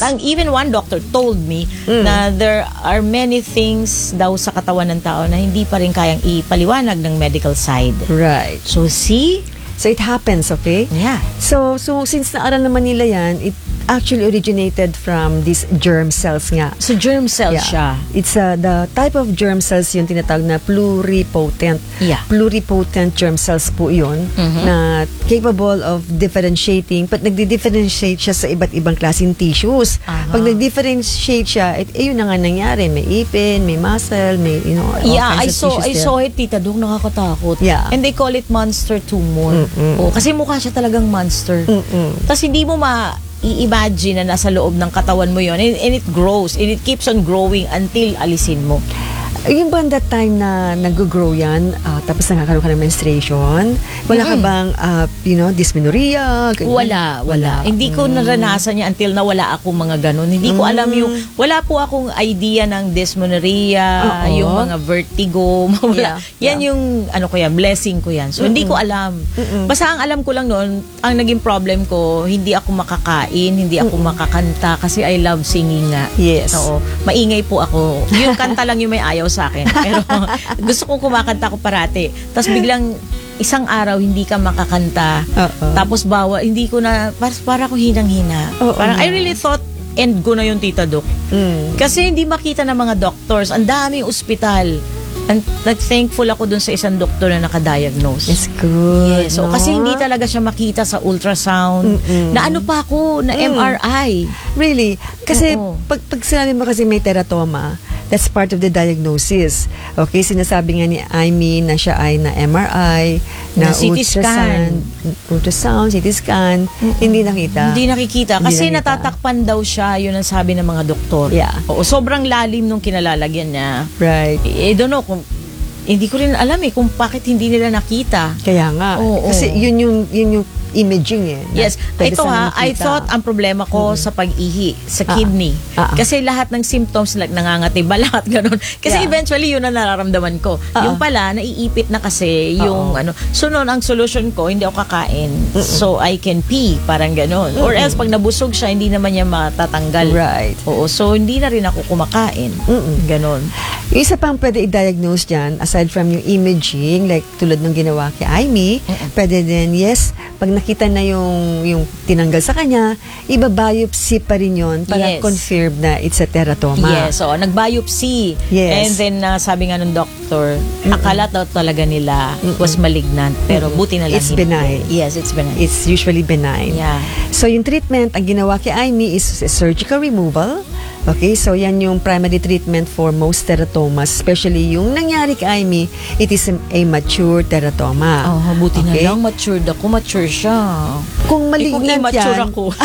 Even one doctor told me na there are many things daw sa katawan ng tao na hindi pa rin kayang ipaliwanag ng medical side. Right. So see? So it happens, okay? Yeah. So since naaral naman nila yan, it actually originated from these germ cells nga. So germ cells siya. It's the type of germ cells yung tinatawag na pluripotent. Yeah. Pluripotent germ cells po yun na capable of differentiating. But nagdi-differentiate siya sa iba't ibang klaseng tissues. Pag nag-differentiate siya, yun na nga nangyari. May ipin, may muscle, may all kinds of tissues I saw it, Tita Doc, nakakatakot. Yeah. And they call it monster tumor. Kasi mukha siya talagang monster. Tapos hindi mo i-imagine na nasa loob ng katawan mo yon, and it grows and it keeps on growing until alisin mo. Yung ba that time na nag-grow yan, tapos nakakaroon ka ng menstruation, wala ka bang, dysmenorrhea? Wala. Hindi ko naranasan niya until na wala akong mga ganun. Hindi ko alam wala po akong idea ng dysmenorrhea, yung mga vertigo, yan yung, blessing ko yan. So, hindi ko alam. Basta ang alam ko lang noon, ang naging problem ko, hindi ako makakain, hindi ako makakanta, kasi I love singing nga. Yes. Oo. Maingay po ako. Yung kanta lang yung may ayaw sa akin. Pero gusto kong kumakanta ko parati. Tapos biglang isang araw hindi ka makakanta. Tapos hindi ko na, para ko hinang-hina. Parang I really thought end ko na yung Tita Doc. Kasi hindi makita ng mga doctors. Ang daming ospital. Nag-thankful ako dun sa isang doktor na nakadiagnose. It's good. Yes. So, kasi hindi talaga siya makita sa ultrasound. Na ano pa ako, na MRI. Really? Kasi pag sinabi mo kasi may teratoma, that's part of the diagnosis. Okay, sinasabi nga ni Amy na siya ay na MRI, na CT ultrasound, CT scan, hindi nakita. Hindi nakikita. Kasi natatakpan daw siya, yun ang sabi ng mga doktor. Yeah. Oo, sobrang lalim nung kinalalagyan niya. Right. I don't know, hindi ko rin alam kung bakit hindi nila nakita. Kaya nga. Kasi yun yung imaging Yes. Ito I thought ang problema ko sa pag-ihi, sa kidney. Kasi lahat ng symptoms, like nangangati, balat, ganun. Kasi eventually yun ang nararamdaman ko. Yung pala, naiipit na kasi yung So noon, ang solution ko, hindi ako kakain. So I can pee, parang ganun. Or else, pag nabusog siya, hindi naman niya matatanggal. Right. Oo. So hindi na rin ako kumakain. Ganun. Yung isa pang pwede i-diagnose dyan, aside from yung imaging, like tulad ng ginawa kay Amy, pwede din, pag nakita na yung tinanggal sa kanya, iba-biopsy pa rin yun para confirm na it's a teratoma. Yes, so nag-biopsy. Yes. And then sabi nga ng doctor, akala daw talaga nila was malignant, pero buti na lang It's benign. Yes, it's benign. It's usually benign. Yeah. So yung treatment, ang ginawa kay Amy is surgical removal. Okay, so yan yung primary treatment for most teratomas, especially yung nangyari kay Amy, it is a mature teratoma. Buti na lang, matured ako, mature siya. Kung malignant immature yan, ako.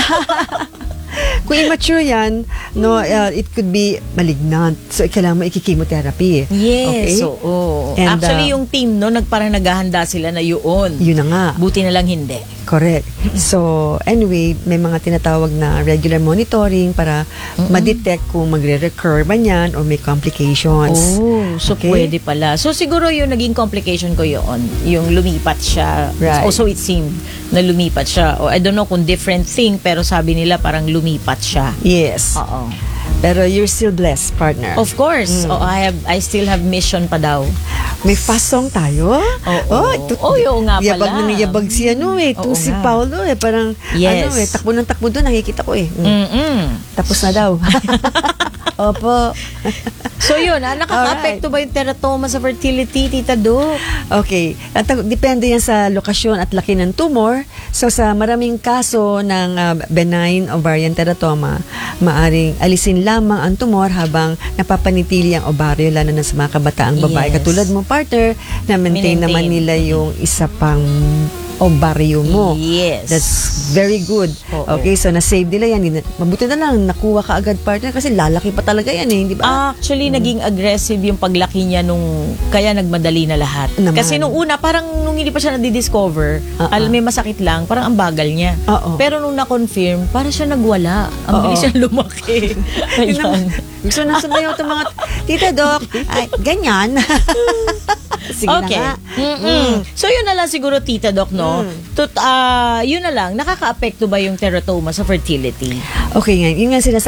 kung immature yan, it could be malignant. So, kailangan mo i-chemotherapy. Yes. Okay? And, actually, yung team, parang naghahanda sila na yun. Yun na nga. Buti na lang hindi. Correct. So, anyway, may mga tinatawag na regular monitoring para ma-detect kung magre-recur ba yan or may complications. So pwede pala. So siguro yung naging complication ko yun, yung lumipat siya. Right. Also it seemed na lumipat siya. Or I don't know kung different thing, pero sabi nila parang lumipat siya. Yes. Oo. Pero you're still blessed, partner. Of course. I still have mission pa daw. May fast song tayo? Oo nga pala. Yabag na yabag si itong si Paulo parang takbo ng takbo doon, nakikita ko Tapos na daw. Opo. So yun, nakaka-apekto ba yung teratoma sa fertility, Tita Doc? Okay. Depende yan sa lokasyon at laki ng tumor. So sa maraming kaso ng benign ovarian teratoma, maaring alisin lamang ang tumor habang napapanitili ang ovaryo, lalo na sa mga kabataang babae. Katulad mo, partner, na maintain naman nila yung isa pang ovaryo mo. Yes. That's very good. Okay, so na-save nila yan. Mabuti na lang, nakuha ka agad, partner, kasi lalaki pa talaga yan di ba? Actually, naging aggressive yung paglaki niya kaya nagmadali na lahat. Kasi nung una, parang nung hindi pa siya nadidiscover, may masakit lang, parang ang bagal niya. Pero nung na-confirm, parang siya nagwala. Ang bilis siya lumaki. Ayan. Gusto na sabayaw itong mga, Tita Doc, ganyan. Sige na nga. So, yun na lang siguro, Tita Doc, yun na lang, nakaka-apekto ba yung teratoma sa fertility? Okay, yun nga sinasabi